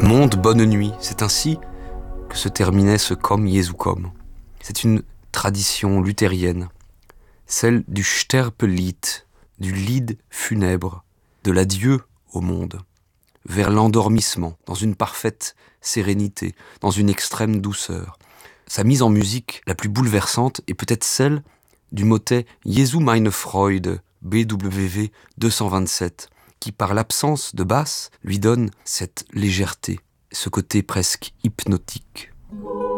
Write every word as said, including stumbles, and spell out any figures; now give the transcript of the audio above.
Monde, bonne nuit, c'est ainsi que se terminait ce Komm Jesu komm. C'est une tradition luthérienne, celle du Sterpelied, du lied funèbre, de l'adieu au monde, vers l'endormissement, dans une parfaite sérénité, dans une extrême douceur. Sa mise en musique la plus bouleversante est peut-être celle du motet Jesu meine Freude, B W V deux cent vingt-sept, qui par l'absence de basse lui donne cette légèreté, ce côté presque hypnotique.